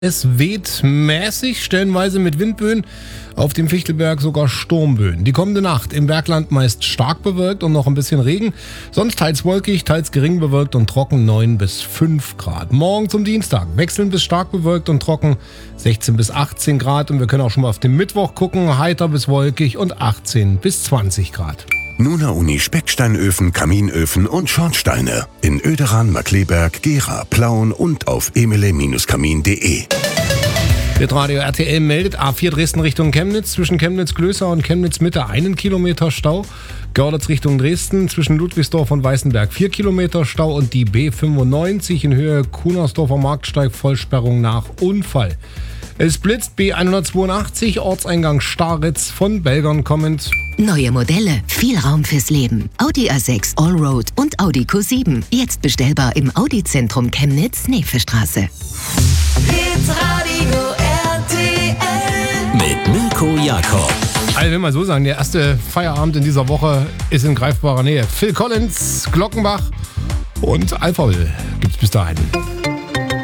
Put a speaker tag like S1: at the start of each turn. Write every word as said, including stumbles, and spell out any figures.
S1: Es weht mäßig, stellenweise mit Windböen, auf dem Fichtelberg sogar Sturmböen. Die kommende Nacht im Bergland meist stark bewölkt und noch ein bisschen Regen, sonst teils wolkig, teils gering bewölkt und trocken neun bis fünf Grad. Morgen zum Dienstag wechselnd bis stark bewölkt und trocken sechzehn bis achtzehn Grad und wir können auch schon mal auf den Mittwoch gucken, heiter bis wolkig und achtzehn bis zwanzig Grad.
S2: Nuna Uni Specksteinöfen, Kaminöfen und Schornsteine in Oederan, Markkleeberg, Gera, Plauen und auf emele Kamin punkt de.
S1: Hitradio R T L meldet A vier Dresden Richtung Chemnitz, zwischen Chemnitz-Glößau und Chemnitz-Mitte einen Kilometer Stau. Görlitz Richtung Dresden, zwischen Ludwigsdorf und Weißenberg vier Kilometer Stau und die B fünfundneunzig in Höhe Kunersdorfer Marktsteig Vollsperrung nach Unfall. Es blitzt B hundertzweiundachtzig, Ortseingang Staritz, von Belgern kommend.
S3: Neue Modelle, viel Raum fürs Leben. Audi A sechs Allroad und Audi Q sieben. Jetzt bestellbar im Audi-Zentrum Chemnitz, Neefestraße.
S4: Hitradio R T L
S5: mit Mirko Jakob.
S1: Also ich will mal so sagen, der erste Feierabend in dieser Woche ist in greifbarer Nähe. Phil Collins, Glockenbach und Alpha Will gibt's bis dahin.